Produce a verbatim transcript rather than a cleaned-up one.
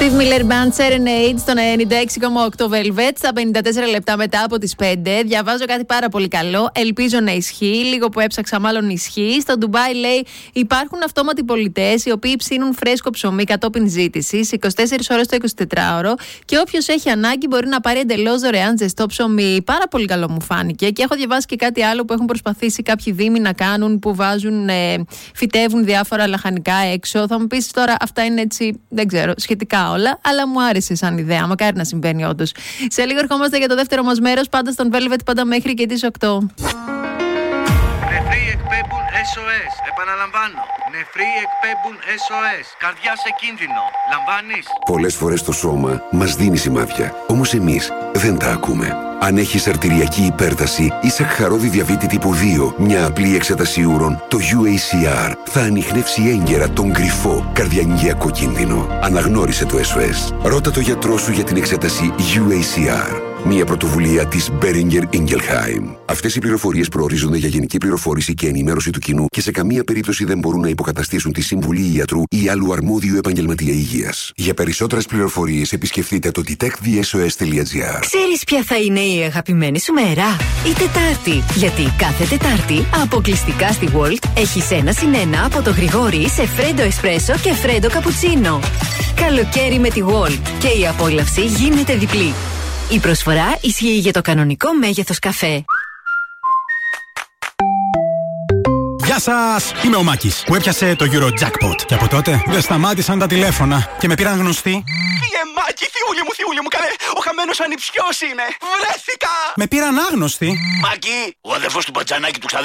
Steve Miller Band Serenade στον ενενήντα έξι κόμμα οκτώ Velvet, στα πενήντα τέσσερα λεπτά μετά από τις πέντε. Διαβάζω κάτι πάρα πολύ καλό. Ελπίζω να ισχύει. Λίγο που έψαξα, μάλλον ισχύει. Στο Ντουμπάι, λέει, υπάρχουν αυτόματοι πολιτές οι οποίοι ψήνουν φρέσκο ψωμί κατόπιν ζήτησης είκοσι τέσσερις ώρες το εικοσιτετράωρο και όποιος έχει ανάγκη μπορεί να πάρει εντελώς δωρεάν ζεστό ψωμί. Πάρα πολύ καλό μου φάνηκε. Και έχω διαβάσει και κάτι άλλο που έχουν προσπαθήσει κάποιοι δήμοι να κάνουν, που βάζουν, ε, φυτεύουν διάφορα λαχανικά έξω. Θα μου πεις τώρα, αυτά είναι έτσι, δεν ξέρω, σχετικά όλα, αλλά μου άρεσε σαν ιδέα. Μακάρι να συμβαίνει όντως. Σε λίγο ερχόμαστε για το δεύτερο μας μέρος, πάντα στον Velvet, πάντα μέχρι και τις οκτώ. Νεφροί εκπέμπουν ες ο ες. Επαναλαμβάνω. Νεφροί εκπέμπουν ες ο ες. Καρδιά σε κίνδυνο. Λαμβάνεις? Πολλές φορές το σώμα μας δίνει σημάδια. Όμως εμείς δεν τα ακούμε. Αν έχεις αρτηριακή υπέρταση ή σαχαρώδη διαβήτη τύπου δύο, μια απλή εξέταση ούρων, το γιου έι σι αρ θα ανιχνεύσει έγκαιρα τον κρυφό καρδιαγγειακό κίνδυνο. Αναγνώρισε το ες ο ες. Ρώτα το γιατρό σου για την εξέταση γιου έι σι αρ. Μια πρωτοβουλία της Boehringer Ingelheim. Αυτές οι πληροφορίες προορίζονται για γενική πληροφόρηση και ενημέρωση του κοινού και σε καμία περίπτωση δεν μπορούν να υποκαταστήσουν τη συμβουλή ιατρού ή άλλου αρμόδιου επαγγελματία υγείας. Για περισσότερες πληροφορίες επισκεφτείτε το detect the s o s dot g r. Ξέρεις ποια θα είναι η αγαπημένη σου μέρα? Η Τετάρτη. Γιατί κάθε Τετάρτη αποκλειστικά στη Walt έχεις ένα συν ένα από το Γρηγόρι σε φρέντο εσπρέσο και φρέντο καπουτσίνο. Καλοκαίρι με τη Walt και η απόλαυση γίνεται διπλή. Η προσφορά ισχύει για το κανονικό μέγεθος καφέ. Γεια σας! Είμαι ο Μάκης που έπιασε το Eurojackpot. Και από τότε δεν σταμάτησαν τα τηλέφωνα και με πήραν γνωστοί. Φύγε Μάκη, θιούλη μου, θιούλη μου, καλέ! Ο χαμένος ανιψιός είναι! Βρέθηκα! Με πήραν άγνωστοι. Μάκη, ο αδερφός του Μπατζανάκη του ξαδέρφου